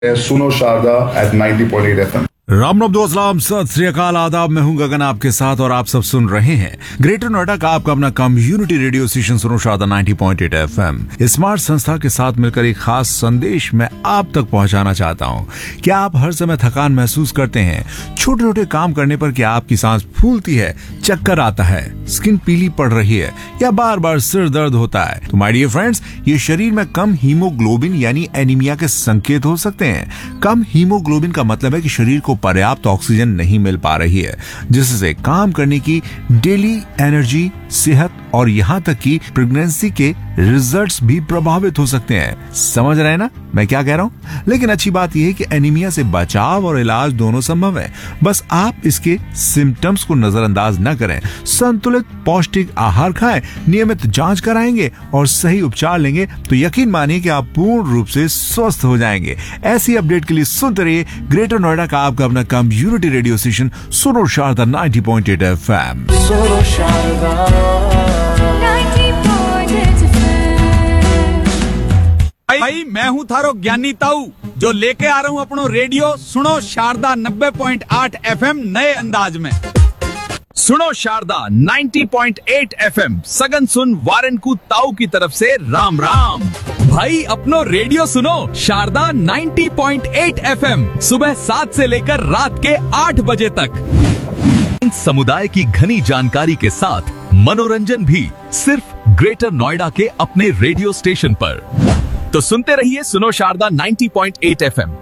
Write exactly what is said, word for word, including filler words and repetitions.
सुनो Sharda eight ninety point eight F M. Ram Ram दोस्तलाम सत श्री अकाल आदाब। मैं हूं गगन आपके साथ और आप सब सुन रहे हैं ग्रेटर नोएडा का आपका अपना कम्युनिटी रेडियो स्टेशन सुनो Sharda ninety point eight F M. Smart संस्था के साथ मिलकर एक खास संदेश मैं आप तक पहुंचाना चाहता हूं। क्या आप हर समय थकान महसूस करते हैं? छोटे छोटे काम करने पर क्या आपकी सांस फूलती है, चक्कर आता है, स्किन पीली पड़ रही है या बार बार सिर दर्द होता है? तो माय डियर फ्रेंड्स, ये शरीर में कम हीमोग्लोबिन यानी एनीमिया के संकेत हो सकते हैं। कम हीमोग्लोबिन का मतलब है कि शरीर को पर्याप्त ऑक्सीजन नहीं मिल पा रही है, जिससे काम करने की डेली एनर्जी, सेहत और यहाँ तक कि प्रेगनेंसी के रिजल्ट्स भी प्रभावित हो सकते हैं। समझ रहे हैं ना मैं क्या कह रहा हूँ? लेकिन अच्छी बात यह है कि एनीमिया से बचाव और इलाज दोनों संभव है। बस आप इसके सिम्टम्स को नजरअंदाज न करें। संतुलित पौष्टिक आहार खाएं, नियमित जांच कराएंगे और सही उपचार लेंगे तो यकीन मानिए कि आप पूर्ण रूप से स्वस्थ हो जाएंगे। ऐसी अपडेट के लिए सुनते रहिए ग्रेटर नोएडा का आपका अपना कम्युनिटी रेडियो स्टेशन सुनो Sharda ninety point eight F M. सुनो शारदा भाई, मैं हूँ थारो ज्ञानी ताऊ जो लेके आ रहा हूँ अपनो रेडियो सुनो शारदा नब्बे पॉइंट आठ एफ एम नए अंदाज में। सुनो Sharda ninety point eight F M सगन सुन वारन को ताऊ की तरफ से राम राम। भाई, अपनो रेडियो सुनो Sharda ninety point eight F M सुबह सात से लेकर रात के आठ बजे तक। समुदाय की घनी जानकारी के साथ मनोरंजन भी सिर्फ ग्रेटर नोएडा के अपने रेडियो स्टेशन पर। तो सुनते रहिए सुनो Sharda ninety point eight F M.